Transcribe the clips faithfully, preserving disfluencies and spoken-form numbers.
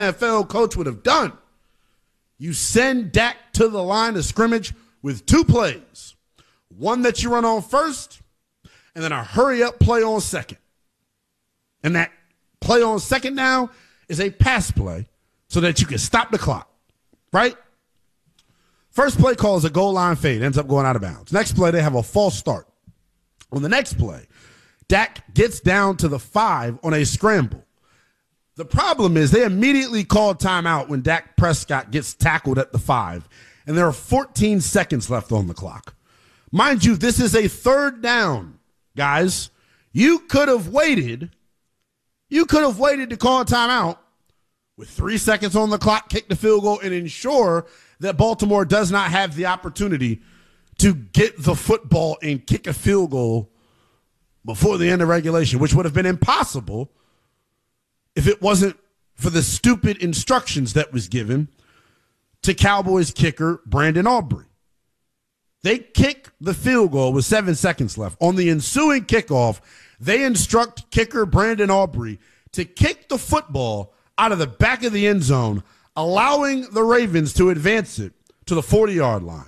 N F L coach would have done. You send Dak to the line of scrimmage with two plays. One that you run on first, and then a hurry-up play on second. And that play on second now is a pass play so that you can stop the clock, right? First play call is a goal line fade, ends up going out of bounds. Next play, they have a false start. On the next play, Dak gets down to the five on a scramble. The problem is they immediately called timeout when Dak Prescott gets tackled at the five, and there are fourteen seconds left on the clock. Mind you, this is a third down, guys. You could have waited. You could have waited to call a timeout with three seconds on the clock, kick the field goal, and ensure that Baltimore does not have the opportunity to get the football and kick a field goal before the end of regulation, which would have been impossible if it wasn't for the stupid instructions that was given to Cowboys kicker Brandon Aubrey. They kick the field goal with seven seconds left. On the ensuing kickoff, they instruct kicker Brandon Aubrey to kick the football out of the back of the end zone, allowing the Ravens to advance it to the forty-yard line.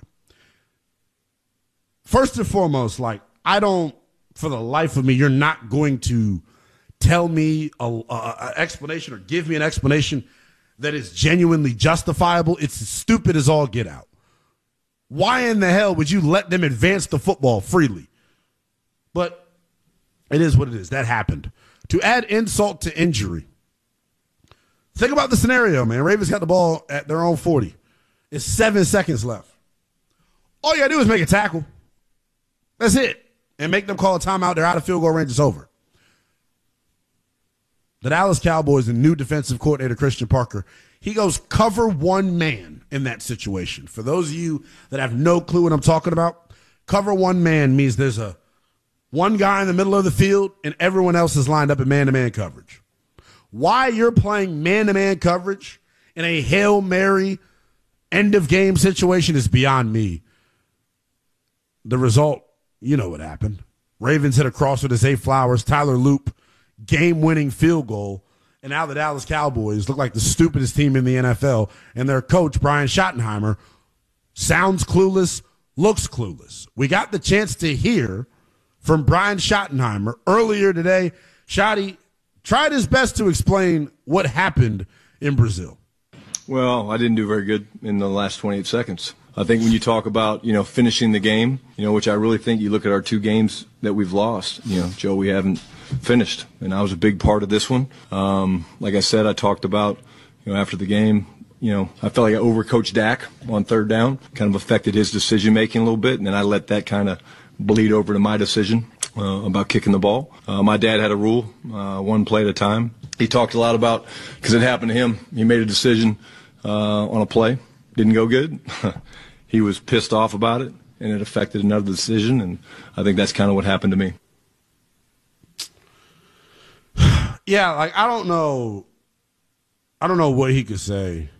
First and foremost, like, I don't, for the life of me, you're not going to tell me an explanation or give me an explanation that is genuinely justifiable. It's as stupid as all get out. Why in the hell would you let them advance the football freely? But it is what it is. That happened. To add insult to injury, think about the scenario, man. Ravens got the ball at their own forty. It's seven seconds left. All you got to do is make a tackle. That's it. And make them call a timeout. They're out of field goal range. It's over. The Dallas Cowboys and new defensive coordinator Christian Parker, he goes cover one man in that situation. For those of you that have no clue what I'm talking about, cover one man means there's a one guy in the middle of the field and everyone else is lined up in man-to-man coverage. Why you're playing man-to-man coverage in a Hail Mary end-of-game situation is beyond me. The result, you know what happened. Ravens hit a crosser to Zay Flowers, Tyler Loop, game-winning field goal, and now the Dallas Cowboys look like the stupidest team in the N F L, and their coach, Brian Schottenheimer, sounds clueless, looks clueless. We got the chance to hear from Brian Schottenheimer earlier today. Schotty tried his best to explain what happened in Brazil. Well, I didn't do very good in the last twenty-eight seconds. I think when you talk about, you know, finishing the game, you know, which I really think you look at our two games that we've lost, you know, Joe, we haven't finished, and I was a big part of this one. Um, like I said, I talked about, you know, after the game, you know, I felt like I overcoached Dak on third down, kind of affected his decision-making a little bit, and then I let that kind of bleed over to my decision uh, about kicking the ball. Uh, my dad had a rule, uh, one play at a time. He talked a lot about, because it happened to him, he made a decision uh, on a play, didn't go good. He was pissed off about it, and it affected another decision, and I think that's kind of what happened to me. Yeah, like, I don't know. I don't know what he could say